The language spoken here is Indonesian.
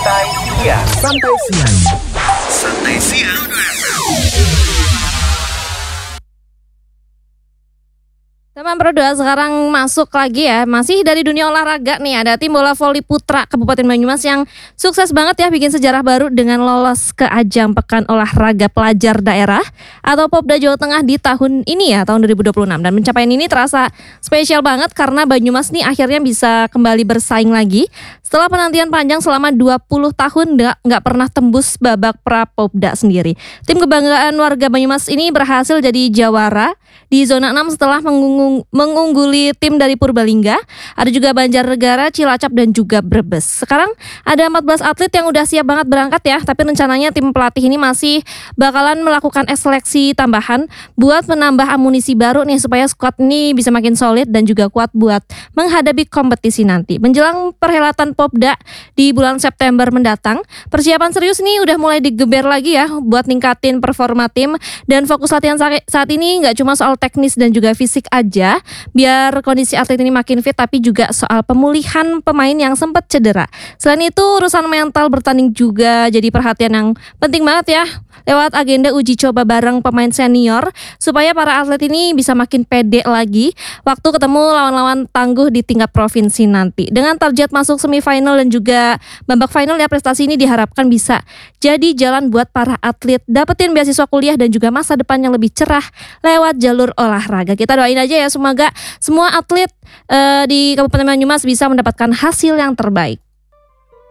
Santai siang. Teman Pro2 sekarang masuk lagi ya, masih dari dunia olahraga nih, ada tim bola voli putra Kabupaten Banyumas yang sukses banget ya bikin sejarah baru dengan lolos ke ajang Pekan Olahraga Pelajar Daerah atau Popda Jawa Tengah di tahun ini ya, tahun 2026. Dan pencapaian ini terasa spesial banget karena Banyumas nih akhirnya bisa kembali bersaing lagi setelah penantian panjang selama 20 tahun nggak pernah tembus babak pra-Popda sendiri. Tim kebanggaan warga Banyumas ini berhasil jadi jawara di zona 6 setelah mengungguli tim dari Purbalingga, ada juga Banjarnegara, Cilacap dan juga Brebes. Sekarang ada 14 atlet yang udah siap banget berangkat ya, tapi rencananya tim pelatih ini masih bakalan melakukan seleksi tambahan buat menambah amunisi baru nih supaya skuad ini bisa makin solid dan juga kuat buat menghadapi kompetisi nanti. Menjelang perhelatan Popda di bulan September mendatang, persiapan serius nih udah mulai digeber lagi ya buat ningkatin performa tim, dan fokus latihan saat ini nggak cuma soal teknis dan juga fisik aja biar kondisi atlet ini makin fit, tapi juga soal pemulihan pemain yang sempat cedera. Selain itu urusan mental bertanding juga jadi perhatian yang penting banget ya lewat agenda uji coba bareng pemain senior supaya para atlet ini bisa makin pede lagi waktu ketemu lawan-lawan tangguh di tingkat provinsi nanti. Dengan target masuk semifinal dan juga babak final ya, prestasi ini diharapkan bisa jadi jalan buat para atlet dapetin beasiswa kuliah dan juga masa depan yang lebih cerah lewat jalur olahraga. Kita doain aja ya, semoga semua atlet di Kabupaten Banyumas bisa mendapatkan hasil yang terbaik.